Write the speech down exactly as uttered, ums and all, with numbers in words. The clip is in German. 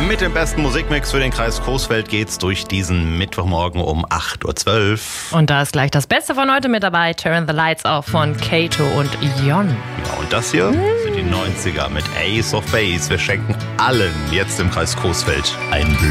Mit dem besten Musikmix für den Kreis Coesfeld geht's durch diesen Mittwochmorgen um acht Uhr zwölf. Und da ist gleich das Beste von heute mit dabei. Turn the Lights Off von Kato und Jon. Ja, und das hier sind die neunziger mit Ace of Base. Wir schenken allen jetzt im Kreis Coesfeld ein Glück.